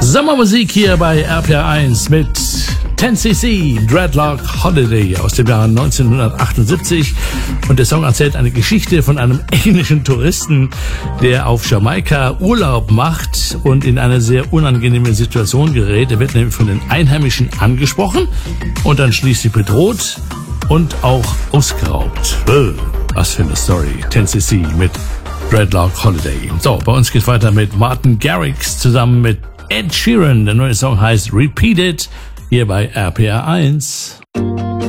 Sommermusik hier bei RPR1 mit 10cc Dreadlock Holiday aus dem Jahr 1978. Und der Song erzählt eine Geschichte von einem englischen Touristen, der auf Jamaika Urlaub macht und in eine sehr unangenehme Situation gerät. Er wird nämlich von den Einheimischen angesprochen und dann schließlich bedroht und auch ausgeraubt. Was für eine Story. 10cc mit Dreadlock Holiday. So, bei uns geht's weiter mit Martin Garrix zusammen mit Ed Sheeran. Der neue Song heißt Repeat It, hier bei RPR1.